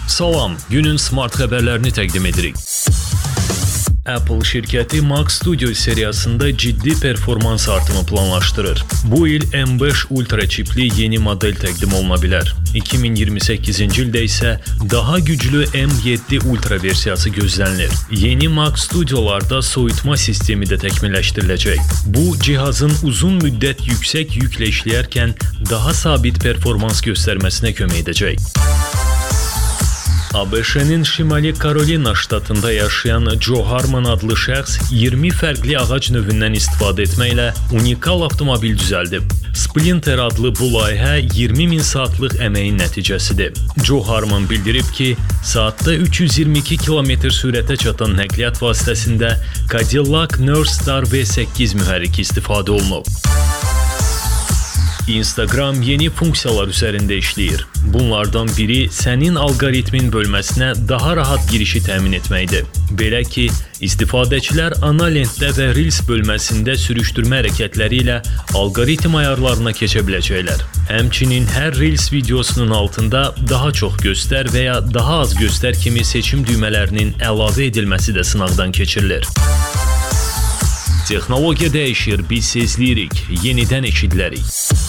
Salam, günün smart xəbərlərini təqdim edirik. Apple şirkəti Mac Studio seriyasında ciddi performans artımı planlaşdırır. Bu il M5 Ultra çipli yeni model təqdim oluna bilər. 2028-ci ildə isə daha güclü M7 Ultra versiyası gözlənilir. Yeni Mac Studiolarda soyutma sistemi də təkmilləşdiriləcək. Bu, cihazın uzun müddət yüksək yüklə işləyərkən daha sabit performans göstərməsinə kömək edəcək. ABŞ-nin Şimali Karolina ştatında yaşayan Joe Harmon adlı şəxs 20 fərqli ağac növündən istifadə etməklə unikal avtomobil düzəldib. Splinter adlı bu layihə 20.000 saatlıq əməyin nəticəsidir. Joe Harmon bildirib ki, saatda 322 km sürətə çatan nəqliyyat vasitəsində Cadillac Northstar V8 mühərriki istifadə olunub. Instagram yeni funksiyalar üzərində işləyir. Bunlardan biri sənin alqoritmin bölməsinə daha rahat girişi təmin etməkdir. Belə ki, istifadəçilər ana lentdə və Reels bölməsində sürüşdürmə hərəkətləri ilə alqoritm ayarlarına keçə biləcəklər. Həmçinin hər Reels videosunun altında daha çox göstər və ya daha az göstər kimi seçim düymələrinin əlavə edilməsi də sınaqdan keçirilir. Texnologiya dəyişir, biz sezləyirik, yenidən eşidilərik.